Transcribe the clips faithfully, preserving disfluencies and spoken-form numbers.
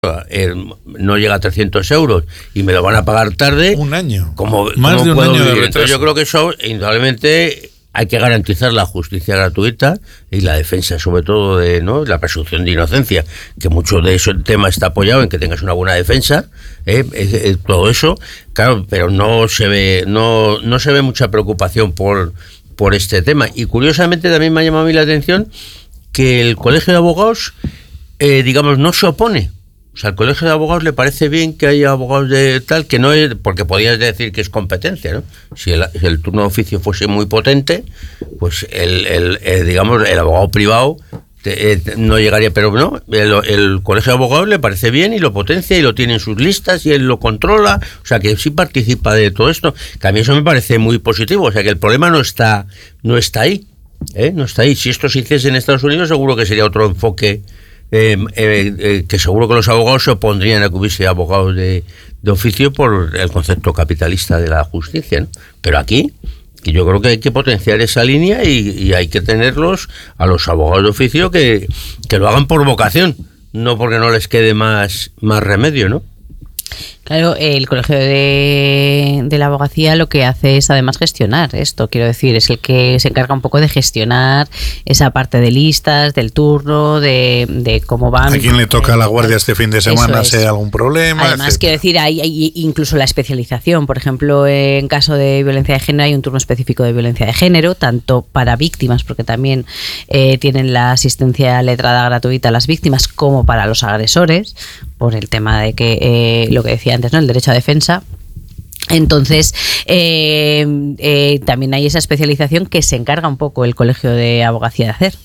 eh, no llega a trescientos euros y me lo van a pagar tarde. Un año. Como, Más ¿cómo de un puedo año de vivir? retraso. Entonces yo creo que eso, indudablemente, hay que garantizar la justicia gratuita y la defensa, sobre todo, de no la presunción de inocencia, que mucho de ese tema está apoyado en que tengas una buena defensa, eh, es, es, todo eso, claro, pero no se ve, no, no se ve mucha preocupación por, por este tema. Y curiosamente también me ha llamado a mí la atención que el Colegio de Abogados, eh, digamos, no se opone. O sea, al Colegio de Abogados le parece bien que haya abogados de tal, que no es, porque podías decir que es competencia, ¿no? Si el, si el turno de oficio fuese muy potente, pues el, el, el digamos, el abogado privado te, eh, no llegaría, pero no, el, el Colegio de Abogados le parece bien y lo potencia y lo tiene en sus listas y él lo controla, o sea, que sí participa de todo esto, que a mí eso me parece muy positivo, o sea, que el problema no está, no está ahí, ¿eh? No está ahí. Si esto se hiciese en Estados Unidos, seguro que sería otro enfoque. Eh, eh, eh, que seguro que los abogados se opondrían a que hubiese abogados de, de oficio por el concepto capitalista de la justicia, ¿no? Pero aquí, que yo creo que hay que potenciar esa línea y, y hay que tenerlos a los abogados de oficio que, que lo hagan por vocación, no porque no les quede más, más remedio, ¿no? Claro, el Colegio de, de la Abogacía lo que hace es además gestionar esto, quiero decir, es el que se encarga un poco de gestionar esa parte de listas, del turno, de, de cómo van. ¿A quién le toca a la guardia este fin de semana si hay algún problema? Además, etcétera. Quiero decir, hay, hay incluso la especialización, por ejemplo, en caso de violencia de género hay un turno específico de violencia de género, tanto para víctimas, porque también eh, tienen la asistencia letrada gratuita a las víctimas, como para los agresores, por el tema de que, eh, lo que decía antes, ¿no? El derecho a defensa. Entonces, eh, eh, también hay esa especialización que se encarga un poco el Colegio de Abogacía de hacer.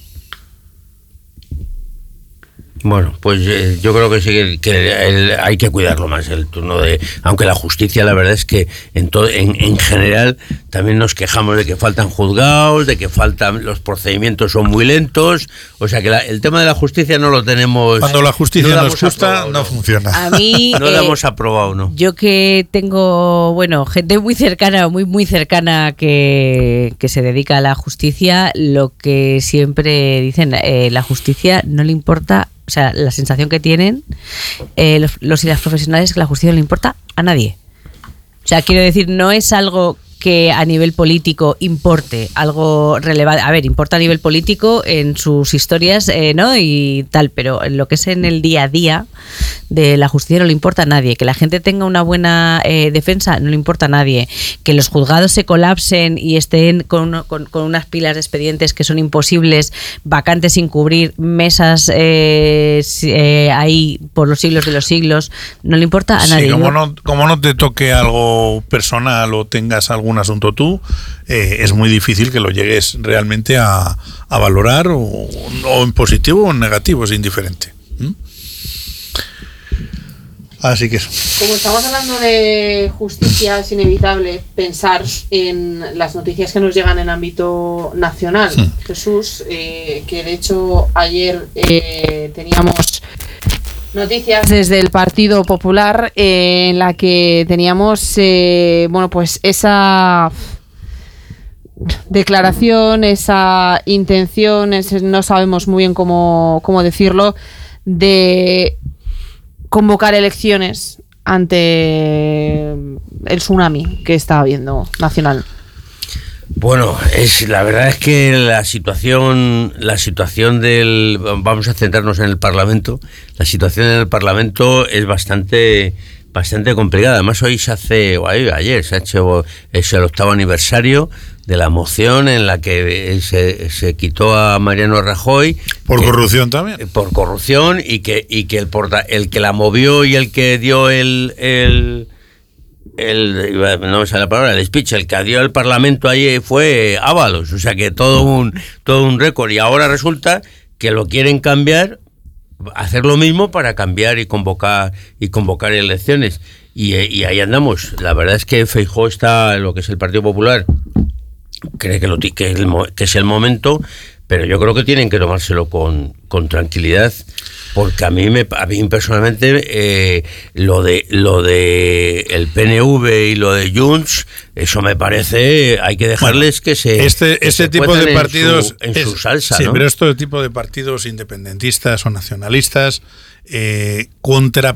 Bueno, pues eh, yo creo que sí que, que el, hay que cuidarlo más el turno de, aunque la justicia, la verdad es que en todo, en, en general también nos quejamos de que faltan juzgados, de que faltan, los procedimientos son muy lentos, o sea que la, el tema de la justicia no lo tenemos. Cuando la justicia no no es justa, no, no funciona. A mí no eh, la hemos aprobado, ¿no? Yo que tengo, bueno, gente muy cercana, muy muy cercana que, que se dedica a la justicia, lo que siempre dicen, eh, la justicia no le importa. O sea, la sensación que tienen eh, los, los y las profesionales es que la justicia no le importa a nadie. O sea, quiero decir, no es algo que a nivel político importe, algo relevante. A ver, importa a nivel político en sus historias, eh, ¿no? Y tal, pero en lo que es en el día a día de la justicia no le importa a nadie. Que la gente tenga una buena eh, defensa no le importa a nadie. Que los juzgados se colapsen y estén con, con, con unas pilas de expedientes que son imposibles, vacantes sin cubrir, mesas eh, eh, ahí por los siglos de los siglos, no le importa a nadie. Sí, como no, como no te toque algo personal o tengas algún asunto tú, eh, es muy difícil que lo llegues realmente a, a valorar o, o en positivo o en negativo, es indiferente. ¿Mm? Así que eso. Como estamos hablando de justicia, es inevitable pensar en las noticias que nos llegan en ámbito nacional. Sí. Jesús, eh, que de hecho ayer eh, teníamos noticias desde el Partido Popular eh, en la que teníamos eh, bueno pues esa declaración, esa intención, ese, no sabemos muy bien cómo, cómo decirlo, de convocar elecciones ante el tsunami que está habiendo nacional. Bueno, es la verdad es que la situación, la situación del, vamos a centrarnos en el Parlamento, la situación en el Parlamento es bastante, bastante complicada. Además hoy se hace, o ayer se ha hecho es el octavo aniversario de la moción en la que se, se quitó a Mariano Rajoy por que, corrupción también, por corrupción y que y que el porta, el que la movió y el que dio el el El, no me sale la palabra, el speech, el que dio el Parlamento ahí fue Ábalos, o sea que todo un todo un récord, y ahora resulta que lo quieren cambiar, hacer lo mismo para cambiar y convocar y convocar elecciones, y, y ahí andamos. La verdad es que Feijóo está, lo que es el Partido Popular, cree que, lo, que, el, que es el momento, pero yo creo que tienen que tomárselo con, con tranquilidad, porque a mí me a mí personalmente eh, lo de lo de el P N V y lo de Junts, eso me parece, hay que dejarles bueno, que se este que este se tipo de partidos en su, en es, su salsa, sí, ¿no? Pero este tipo de partidos independentistas o nacionalistas eh, contra